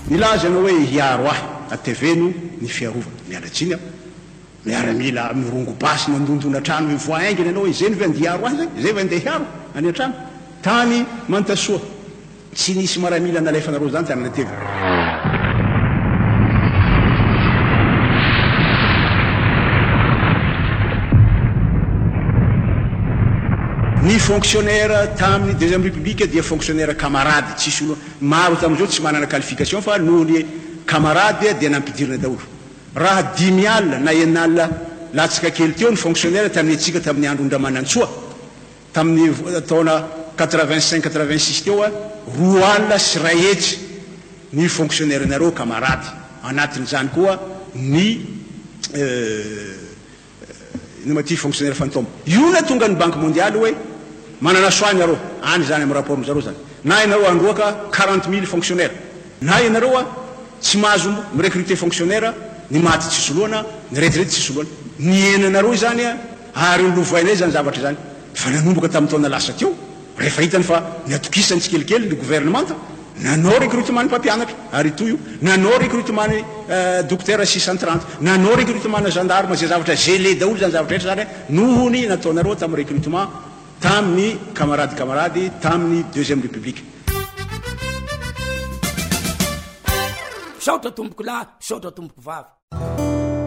nilazana hoe hiaro ahy ateveno ny fiarovana mialatsiny miaramila mirongo basy mandondona trano hoe voaingina anao hoe zeny ve andiaro ahy zay zay ve andeha hiaro any an-trano tany mantasoa tsy nisy maramila nalefanareo zany tany natevy ny fonctionnaire tamin'ny deuxième république dia fonctionnaire camarade tsisy olo maro tam'izao tsy manana qualification fa noho ny camarade dia nampidirina daholo raha 10 alina na enalina latsaka kely teo ny fonctionnaire tamin'ny atsika tamin'ny andro Ndramanantsoa tamin'ny taona 85-86 teo 2 alina sy ray hetsy ny fonctionnaire nareo camarade anatin'izany koa ny maty fonctionnaire fantôme io na tonga ny banque mondiale hoe manana soany areo any zany amin'ny rapport zareo zany na ianareo androaka 40 000 fonctionnaire na ianareo tsy mahazo mirecruter fonctionnaire ny maty tsy soloana ny retrety tsy soloana ny enanareo zany ary lovainay zany zavatra zany fa nanomboka tamin'ny taona lasa teo rehefa hitany fa niatokisany tsikelikely ny gouvernement nanao recrutement ny mpampianatra ary toy io nanao recrutement ny docteur 630 nanao recrutement na gendarme zay zavatra gelé daholo zany zavatra rehetra zany nohony nataonareo tamin'ny recrutement tamin'ny camarade tamin'ny deuxième république saotra tomboko lahy saotra tomboko vavy